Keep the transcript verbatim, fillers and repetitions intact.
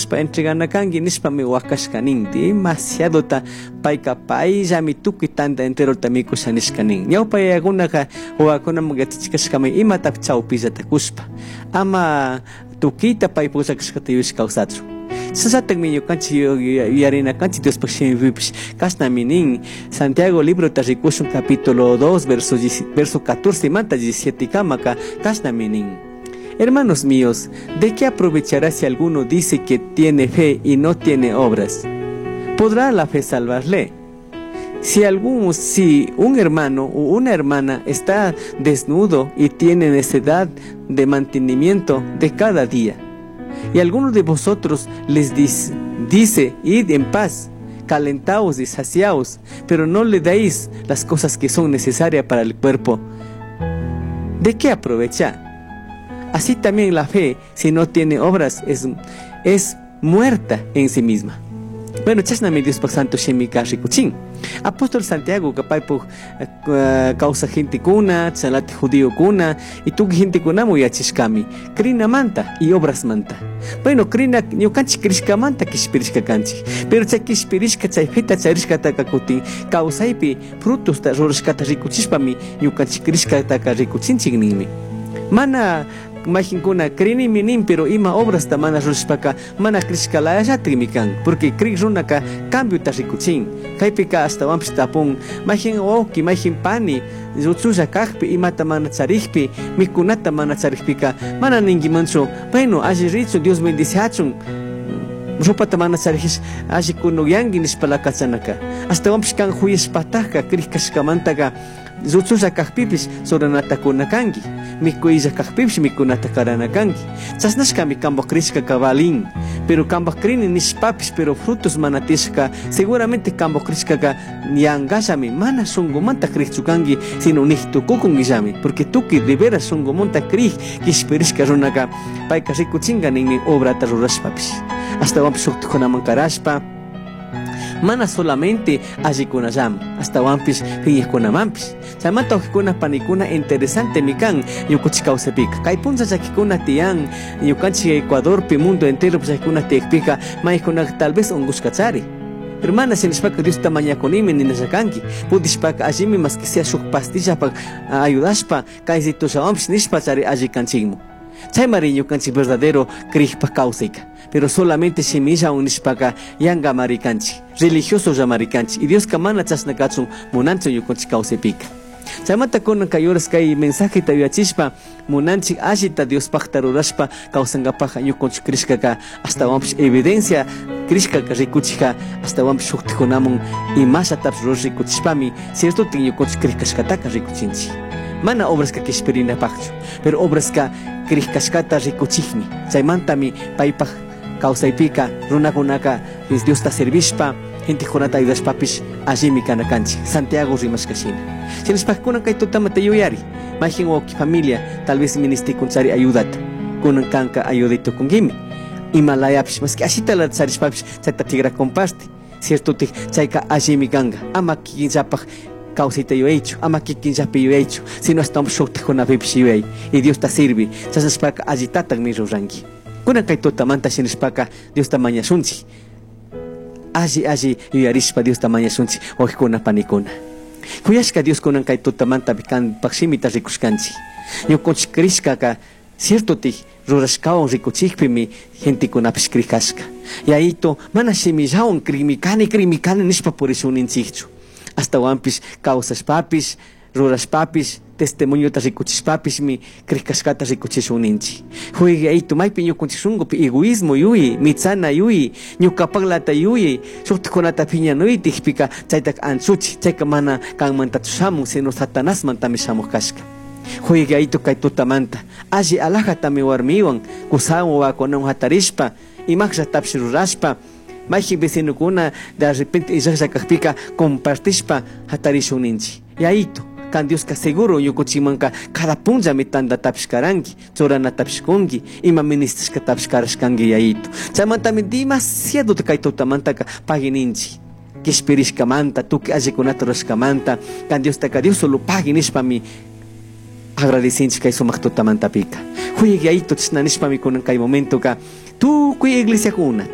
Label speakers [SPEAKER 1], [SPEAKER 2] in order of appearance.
[SPEAKER 1] nispa entreganakangi nispa mi wakashkanin demasiado ta paika paisa mi tuki tanta entero tamiku sanishkanin ñawpa yakunaka wakuna magatichikashkami ima tapchawpisa takuspa ama tukita paipusakashkatiyush kawsatsu sasatak mi ñukanchik yarinakanchik Dios pakshimipipish kashnaminin Santiago libro tarikushun capítulo dos verso verso catorce manta diecisiete kamaka kashnaminin. Hermanos míos, ¿de qué aprovechará si alguno dice que tiene fe y no tiene obras? ¿Podrá la fe salvarle? Si, algún, si un hermano o una hermana está desnudo y tiene necesidad de mantenimiento de cada día, y alguno de vosotros les dice, dice id en paz, calentaos y saciaos, pero no le dais las cosas que son necesarias para el cuerpo, ¿de qué aprovecha? Así también la fe, si no tiene obras, es, es muerta en sí misma. Bueno, chasnami Dios por santo shemika rikuchin. Apóstol Santiago, capaz por causa gente kuna, chalate judío kuna, y tu gente kuna muy achishkami. Krina manta y obras manta. Bueno, krina, yo canchi krishka manta kishpirishka canchi. Pero chay kishpirishka chay feta chayrishka takakutin, causaipi frutos ta rorishkata rikuchishpami, yo canchi krishka taka rikuchin chignimi. Mana majinkuna krini minin pero ima obras ta mana rushpaka mana krishkalaya yatrimikan porque krik runaka cambio ta rikuchin kaypika hasta wampis tapun majin oki majin pani utsulla kajpi imata mana charikpi mikunata mana charikpika mana ningimanchu bueno alli richu Dios bendice hachun rupata mana charikish alli kunuyangi nispalakachanaka hasta wampis kan huyashpataka krikashkamantaka Zutsusa kakpipis soranata kunakangi, mikuiza kakpipis mikunata karanakangi. Chasnashka mi kambok krishka kabalin, pero kambok krini nispapis, pero frutos manatishka, seguramente kambok krishka ka nyangashami, mana songomanta krishchukangi, sino nihtu kukungishami, porque tuki de veras songomonta krih, kishperishka runaka, paika rikuchinga nini obra tarurashpapis. Hasta wampis uktukonaman karashpa, mana solamente allí con ayam, hasta wampis fines con amampis. Samanta okikuna panikuna interesante mikan yukuchikau sepika. Kaipunza chakikuna tian yukanchi Ecuador pi mundo entero pues akikuna tiekpika maikuna tal vez onguskachari. Hermana, si nispaka Dios tamaña konimi ni nasakanki, pudispaka allimi mas que sea shuk pastilla pa ayudaspa kaisito shawampis nispachari allí kanchigmo. Chay mariño kanchi verdadero krihpa kausika. Pero solamente semilla unispaka yanga marikanchi, religioso ya marikanchi, y Dios kamana chasnakachun munancho yukonchi kausepika. Chamata konan kayoras kay mensaje tayachispa munanchi ashita Dios paktarurashpa kausangapaja yukonchi krishkaka hasta wampis evidencia krishkaka rikuchika hasta wampis shuktijunamun y masha taps rikuchishpami cierto tin yukonchi krishkashkataka rikuchinchi. Mana obras ka kishperina pakchu, pero obras ka krishkashkata rikuchihni. Chaymantami paypaj kausaipika runakunaka Dios ta servishpa gente jonata ayudashpapis allí mi kanakanchi Santiago rimashkashina si les pakuna kay tutamata yuyari majin oki familia tal vez ministri kunchari ayudata kunan kanka ayudito kungimi Himalayapis mas que así tal sarishpapis chayta tigra comparte cierto te chayka allí mi ganga ama kinchapaj causita yo hecho ama kikinchapi yo hecho sino hasta un shokte jonapipis yo y Dios ta sirve chasaspaka allí tatan mi rangi kuna kay tutamanta sinispaka Dios tamaña sunchi allí allí yuyarishpa Dios tamaña sunchi okikuna panikuna kuyashka Dios kunan kay tutamanta bikan pakshimita rikushkanchi ñukunchik krishkaka cierto ti rurashkawan rikuchikpimi gente kunapis krikashka yaito mana shimillawan krimikani krimikani nishpa por eso ninchikchu hasta wampis kawsashpapis rurashpapis testimonio ta rikuchishpapis mi krikashkata rikuchishuninchi juegue aito maypi ñukunchishungupi egoísmo yui mitsana yui ñukapaklata yui shuktikunata piñanuyta ihpika chaytak ansuchi chayka mana kanmanta shamun sino satanasmantami shamuq kashka juegue aito kay tutamanta alli alajatami warmiwan kusawan wakunawan hatarishpa imakshatapis rurashpa mayjin vecinokuna de repente illaqllakajpika compartishpa hatarishuninchi yaito kan Dios ka seguro yukuchimanka cada punja mitanda tapishkaranki chorana tapishkunki ima ministrishka tapishkarashkanki yaito chaymantami demasiado kay tutamantaka pagininchi kishpirishkamanta tuki allikunata rurashkamanta kan Dios taka Dios solo paginishpami agradecinchi kay sumaq tutamantapika juyegue yaito chisnanishpami kunan kay momento ka tukuy iglesia kuna